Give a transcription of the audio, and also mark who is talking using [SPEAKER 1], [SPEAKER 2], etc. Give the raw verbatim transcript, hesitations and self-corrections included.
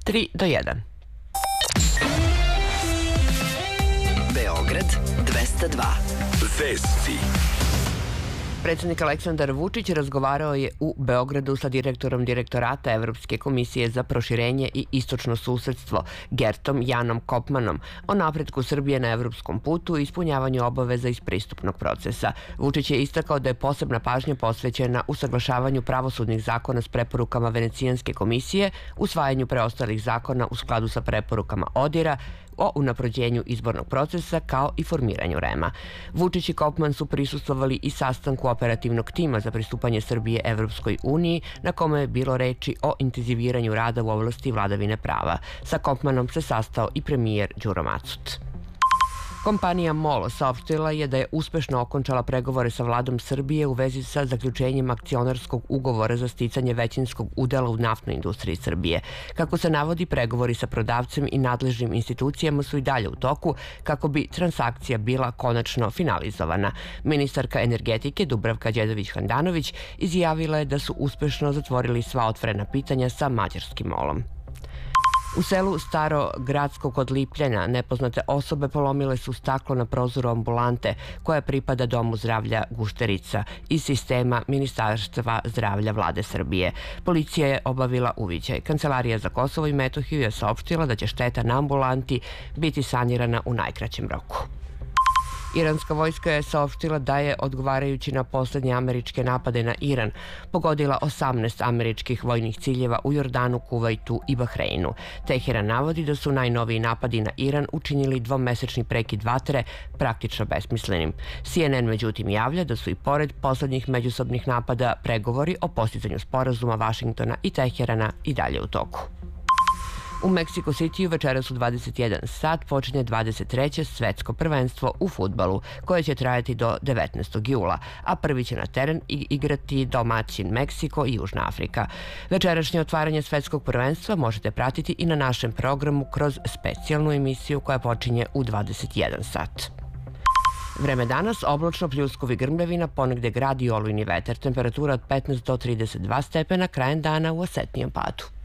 [SPEAKER 1] tri do jedan.
[SPEAKER 2] Beograd dvesta dva. Vesti.
[SPEAKER 1] Predsednik Aleksandar Vučić razgovarao je u Beogradu sa direktorom Direktorata Evropske komisije za proširenje i istočno susedstvo Gertom Janom Kopmanom o napretku Srbije na evropskom putu i ispunjavanju obaveza iz pristupnog procesa. Vučić je istakao da je posebna pažnja posvećena usaglašavanju pravosudnih zakona s preporukama Venecijanske komisije, usvajanju preostalih zakona u skladu sa preporukama ODIR-a, o unapređenju izbornog procesa kao i formiranju REM-a. Vučić i Kopman su prisustvovali i sastanku operativnog tima za pristupanje Srbije Evropskoj uniji, na kome je bilo reči o intenziviranju rada u oblasti vladavine prava. Sa Kopmanom se sastao i premijer Đuro Macut. Kompanija MOL saopštila je da je uspešno okončala pregovore sa vladom Srbije u vezi sa zaključenjem akcionarskog ugovora za sticanje većinskog udela u naftnoj industriji Srbije. Kako se navodi, pregovori sa prodavcem i nadležnim institucijama su i dalje u toku kako bi transakcija bila konačno finalizovana. Ministarka energetike Dubravka Đedović-Handanović izjavila je da su uspešno zatvorili sva otvorena pitanja sa mađarskim MOL-om. U selu Staro Gradsko kod Lipljana nepoznate osobe polomile su staklo na prozoru ambulante koja pripada Domu zdravlja Gušterica iz sistema Ministarstva zdravlja Vlade Srbije. Policija je obavila uviđaj. Kancelarija za Kosovo i Metohiju je saopštila da će šteta na ambulanti biti sanirana u najkraćem roku. Iranska vojska je saopštila da je, odgovarajući na poslednje američke napade na Iran, pogodila osamnaest američkih vojnih ciljeva u Jordanu, Kuvajtu i Bahreinu. Teheran navodi da su najnoviji napadi na Iran učinili dvomesečni prekid vatre praktično besmislenim. C N N međutim javlja da su i pored poslednjih međusobnih napada pregovori o postizanju sporazuma Vašingtona i Teherana i dalje u toku. U Meksiko Citiju večeras u dvadeset jedan sat počinje dvadeset treće svetsko prvenstvo u fudbalu, koje će trajati do devetnaestog jula, a prvi će na teren igrati domaćin Meksiko i Južna Afrika. Večerašnje otvaranje svetskog prvenstva možete pratiti i na našem programu kroz specijalnu emisiju koja počinje u dvadeset jedan sat. Vreme danas, oblačno, pljuskovi, grmljavina, ponegde grad i olujni vetar. Temperatura od petnaest do trideset dva stepena, krajem dana u osetnijem padu.